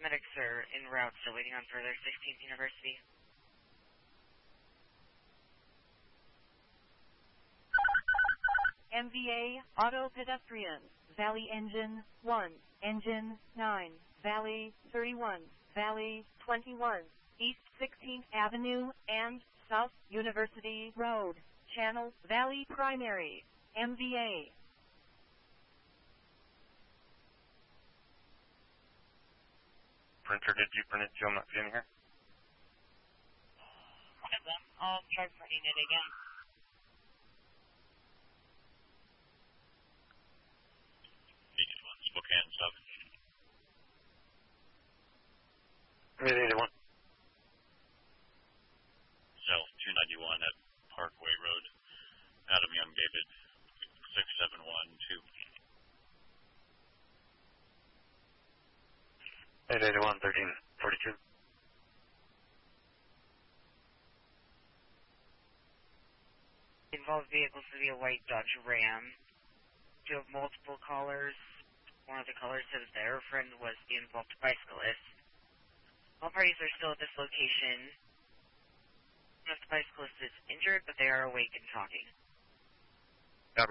Medics are en route, still waiting on further 16th University. MVA, Auto Pedestrian, Valley Engine 1, Engine 9, Valley 31, Valley 21, East 16th Avenue and South University Road, Channel Valley Primary, MVA. Printer, did you print it? Joe, I'm not seeing here. I'll try printing it again. Spokane 7. 881. South 291 at Parkway Road. Adam Young David 6712. 881, 1342. Involved vehicles to be a white Dodge Ram. You have multiple callers. One of the callers says their friend was the involved bicyclist. All parties are still at this location. One of the bicyclists is injured, but they are awake and talking. Copy.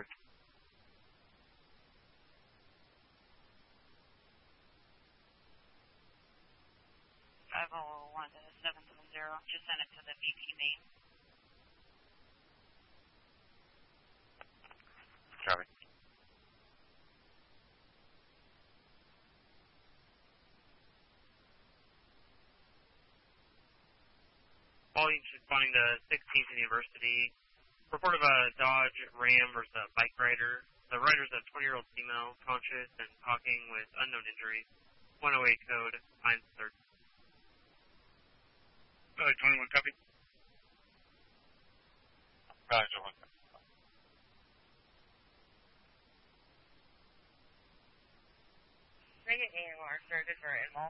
5001 to 770. Just send it to the VP main. Copy. Volume responding to 16th University. Report of a Dodge Ram versus a bike rider. The rider's a 20-year-old female, conscious and talking with unknown injuries. 108 code, Pines 3rd. 21, copy. Roger, 1. Make it AMR started for Inmol.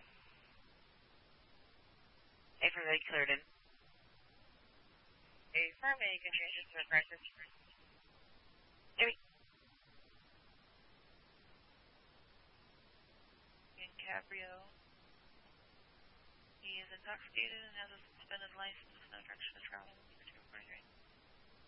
A for they cleared in. A firm A can change it to a crisis. Jimmy. In Cabrio. He is intoxicated and has a suspended license. No direction to travel. 243.